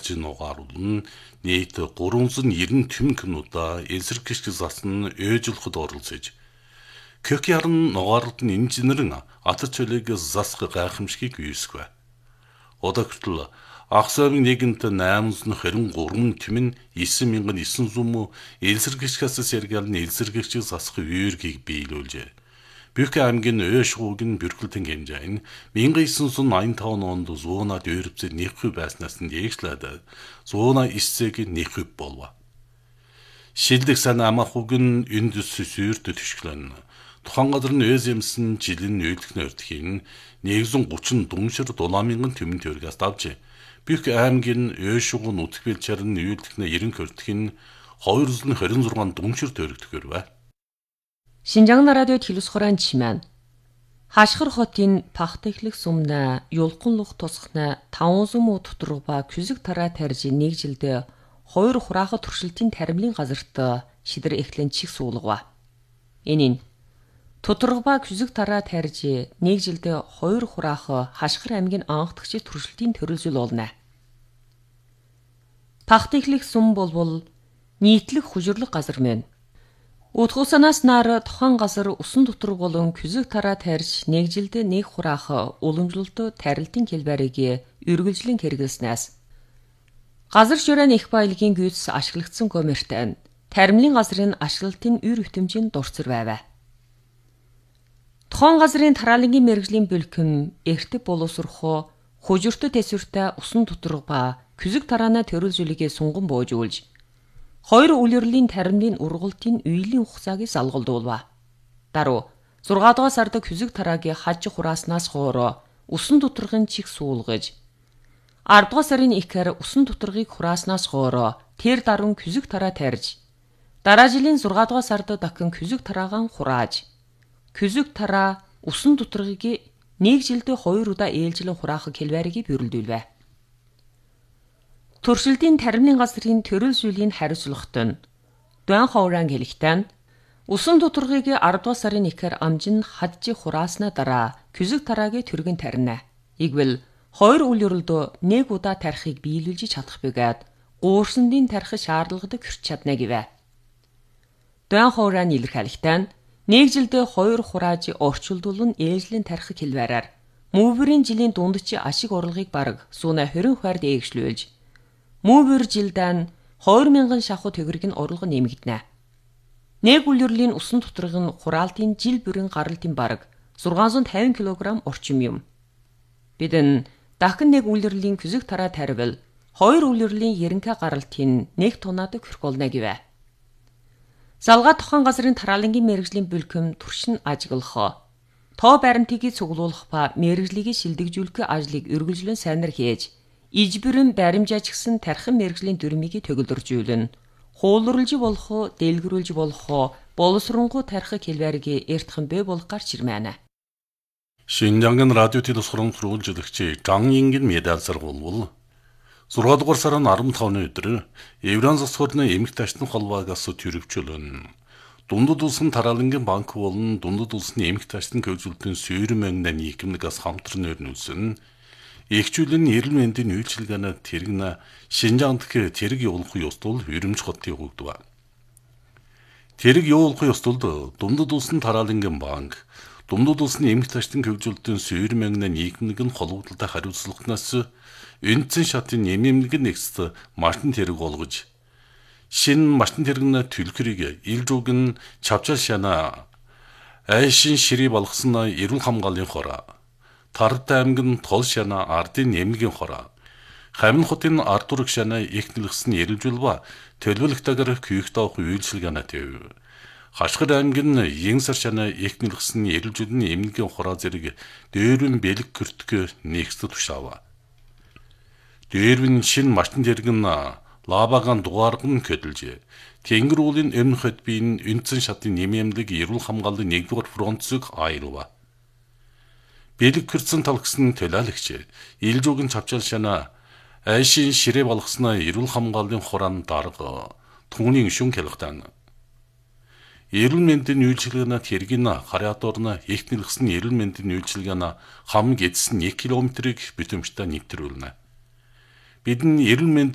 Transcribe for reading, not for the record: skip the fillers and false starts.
таржин угааруулна нийт 390 тэмнэгнүүдаа эсэргэгч засна өөжлөхөд оролцож Kökярн нугаарлалт нь инженерэн атар чөлөөг засах гайхамшигыг үүсгэв. Одоо Ахсавын нэгэнт 823 тэмн 9900 эсэргэгчээс сэргэлэн эсэргэгч засах үергийг биелүүлжээ. Бүх аймгийн өөшгүүг нь бүрхэлтэн хэмжээ нь 1985 онд 100-аад нэхүү байснаас нь дээшлээд 109-ийг нэхүү болов. Шилдэг сан амахуг нь энд сүсүрт төшглөн. Тухайн газар нь өөзэмсэн жилийн үйлдэх нөрдхийн 130 дүншир $1,000 тэмэн төгрөгөөс давжээ. Бүх аймгийн өөшгүү нүтгэл чарын үйлдэхнэ 90 хөрдхийн 226 дүншир төгрөгтгөрвэ. Шинжаан радиод хэлусхоран чимэн. Хашгир хотын пахтехлэх сумна юлгонлух тусахна 500 муу тутрууба күзэг тараа тарж нэг жилдээ 2 хураахад туршилтын таримлын газарт шидэр эхлэн чих суулгава. Энэ тутрууба күзэг тараа тарж нэг жилдээ 2 хураах хашгир аймгийн анхдагч туршилтын төрөлжил болно. Пахтехлэх сум болбол нийтлэг хужирлог газар мэн. Утгуусанаас нар тухайн газар усан дотрог болон күзэг тараа тарж нэг жилдээ нэг хураах уламжлалт тарилтын хэлбэрийг үргэлжлэн хэрэглэснээс газар ширэн их баялагын гүйц ашиглагдсан гомертэй таримлын газрын ашиглалтын үр хэмжээнд дурцэр байв. Тухайн газрын тараалангийн мэргэжлийн бөлкөм эртэг боловсрохоо хужирт тэсвэртэй усан дотрог ба күзэг тараана төрөлжүүлэгээ сунган боожуулж 2 үлрэлийн таримлын ургалтын үеийн хугацааг салгалдуулва. Даруй 6 дугаар сард күзэг тараагийн хаж хурааснаас хоороо усан доторгын чих суулгаж 10 дугаар сарын ихэр усан доторгыг хурааснаас хоороо тэр даруун күзэг тараа тарж дараа жилийн 6 дугаар сард дахин күзэг тараагаан хурааж күзэг тараа усан доторгыг нэг жилдээ 2 удаа ээлжлэн хураах хэлбэрийг бүрэлдүүлвэ. Туршилтын таримлын газрын төрөлжүүлийн хариуцлагт нь Дуан ховран хэлэхдээ усан доторгыг 10 дугаар сарын ихэр амжин хадж хурааснаа дараа күзэг тараагийн түргэн тарина. Игвэл 2 үлрэлдөө нэг удаа тарихыг биелүүлж чадах бөгөөд гуурсандын тарих шаардлагадаг хүрч чадна гэвэ. Дуан ховран илэрхийлэхдээ нэг жилдээ 2 хурааж орчуулдуулан ээлжлэн тарих хэлбэрээр мөвбөрийн жилийн дундч ашиг орлогыг бараг сууна 20 хувиар дээгшлүүлж мөвбөр жилдээ 2000 шахуу төгрөг нь орлого нэмэгдэнэ. Нэг үлрэлийн усан доторг нь хураалтын жил бүрийн гаралтын бараг 650 кг орчим юм. Бид нь дахин нэг үлрэлийн күзэг тараа таривал 2 үлрэлийн ерөнхий гаралтын 1 тоннад хүрэх болно гэвэ. Залгаа тухайн газрын тараалангийн мэргэжлийн бөлкөм туршин ажиглах, тоо баримтыг цуглуулах ба мэргэжлийг шилдэгжүүлэх ажлыг үргэлжлэн сайнар хийж ижбэрэн баримжаач гисэн тархин мэргэжлийн дүрмийг төгөлдржүүлнэ. Хуулурлж болох, дэлгэрүүлж болох, боловсронгуй тархи хэлбэрийг эртхэн бай болох гарч ирмэнэ. Шинжаан радио телевизорын хөрвүүлжлэгч Жан Ингийн медалсар болвол 6 дугаар сарын 15-ны өдөр Евран засварны эмх ташны холбоогоос төрөвчлөн Дундад улсын тараалангийн банк болон Дундад улсын эмх ташны хөгжүүлэлтийн суурин мөнгөний нийгэмнээс хамтран өрнүүлсэн Эхчүүлэн эрүүл мэндийн үйлчилгээний тэрэгнэ Шинжаанд тэрэг явуулах ёслол хөрөмж хотын хөгдөв. Тэрэг явуулах ёслолд Дундад улсын тараалангийн банк, Дундад улсын эмх ташны хөгжүүлэлтийн суурин мөнгөний нийгэмнэг нь холбогдлолтой хариуцлагатнаас үндсэн шатын нэмэмнэг нэгст машин тэрэг болгож шинэ машин тэрэгнэ төлхөрийг илжүүг нь чавчаал шана айшин ширий болгосон эрүүл хамгааллын хор Тард аймгийн тол шана ардын нэмгийн хор Хамин хотын ардург шана их нэлгсэн эрэлжүүлба төлөвлөгтэйгээр күйх доох үйлчилгээний төв Хашгир аймгийн Янсар шана их нэлгсэн эрэлжүүлний эмнгийн хороо зэрэг дээрвэн бэлэг көртгө нэгст тушаава. Дээрвэн шин машин тэргэн лабагаан дугаарган көдөлж Тэнгэр уулын өмнө хотбын үндсэн шатын нэмэмлэг эрүүл хамгааллын 1-р фронтсыг аялва. Бэлэг көрсөн талгсан төлөөлөгч илжүүгэн чавчаал шана айшин ширээ болгосноо эрүүл хамгааллын хураан дарга түүний шүн хэлхтан эрүүл мэндийн үйлчилгээний тэргийн хариадорна их нэлгсэн эрүүл мэндийн үйлчилгээний хам гэдсэн 1 км-ийг бүтэмжтэй нэвтрүүлнэ. Бидний эрүүл мэндийн